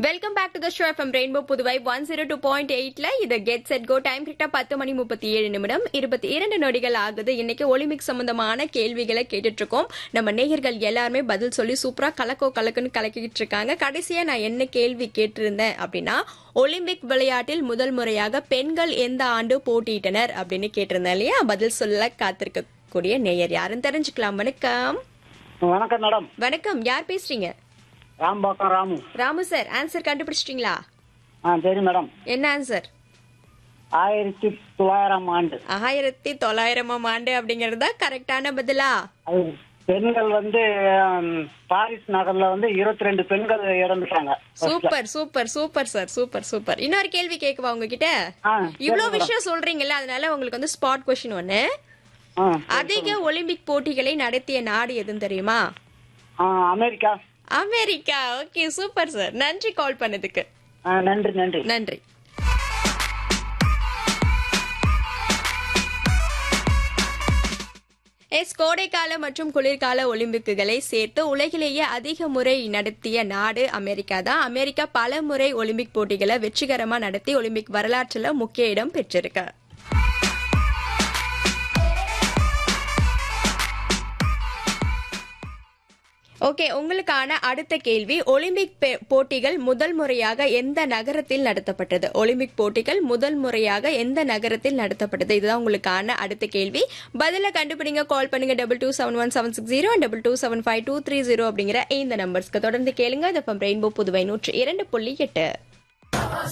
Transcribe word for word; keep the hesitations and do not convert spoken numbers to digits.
Welcome back to the show from rainbow Puduvai one zero two point எயிட்ல இது get set go time கரெக்டா பத்து மணி முப்பத்தி ஏழு நிமிடம் இருபத்தி இரண்டு நொடிகள் ஆகுது. இன்னைக்கு ஒலிம்பிக் சம்பந்தமான கேள்விகளை கேட்டுட்டு இருக்கோம். நம்ம நேயர்கள் எல்லாருமே பதில் சொல்லி சூப்பரா கலக்கோ கலக்குன்னு கலக்கிட்டு இருக்காங்க. கடைசியா நான் என்ன கேள்வி கேட்டிருந்தேன் அப்படின்னா, ஒலிம்பிக் விளையாட்டில் முதல் முறையாக பெண்கள் எந்த ஆண்டு போட்டியிட்டனர் அப்படின்னு கேட்டிருந்தேன் இல்லையா? பதில் சொல்ல காத்திருக்கக்கூடிய நேயர் யாருன்னு தெரிஞ்சுக்கலாம். வணக்கம். வணக்கம் மேடம். வணக்கம், யார் பேசுறீங்க? ராம்பாக்கம் ராமு. ராமு சார், ஆன்சர் கண்டுபிடிச்சிட்டீங்களா? ஆ சரி மேடம். என்ன ஆன்சர்? ஆயிரத்தி தொள்ளாயிரம் ஆண்டு. ஆயிரத்தி தொள்ளாயிரமாம் ஆண்டு அப்படிங்கறதா கரெக்டான பதிலா? அது பெண்கள் வந்து ம், பாரிஸ் நகர்ல வந்து இருபத்தி ரெண்டு பெண்கள் இறந்துட்டாங்க. Super super super sir, super super. இன்னொரு கேள்வி கேட்கவா உங்ககிட்ட? ஆ, இவ்ளோ சரி விஷயம் சொல்றீங்கல்ல, அதனால உங்களுக்கு வந்து ஸ்பாட் கொஸ்டின் ஒண்ணு. ஆ, அதிக ஒலிம்பிக் போட்டிகளை நடத்திய நாடு எதுன்னு தெரியுமா? ஆ, America. America. Okay, super sir. நன்றி கால் பண்ணதுக்கு. ஆ, நன்றி நன்றி நன்றி. எஸ், கோடைக்கால மற்றும் குளிர்கால ஒலிம்பிக்குகளை சேர்த்து உலகிலேயே அதிக முறை நடத்திய நாடு அமெரிக்கா தான். அமெரிக்கா பல முறை ஒலிம்பிக் போட்டிகளை வெற்றிகரமா நடத்தி ஒலிம்பிக் வரலாற்றுல முக்கிய இடம் பெற்றிருக்கு. ஓகே, உங்களுக்கான அடுத்த கேள்வி, ஒலிம்பிக் போட்டிகள் முதல் முறையாக எந்த நகரத்தில் நடத்தப்பட்டது? ஒலிம்பிக் போட்டிகள் முதல் முறையாக எந்த நகரத்தில் நடத்தப்பட்டது? இதுதான் உங்களுக்கான அடுத்த கேள்வி. பதில கண்டுபிடிங்க. கால் பண்ணுங்க double two seven one seven six zero double two seven five two three zero அப்படிங்கிற இந்த நம்பர்ஸ்க்கு தொடர்ந்து கேளுங்க. ரெயின்போ புதுவை நூற்று இரண்டு புள்ளி எட்டு.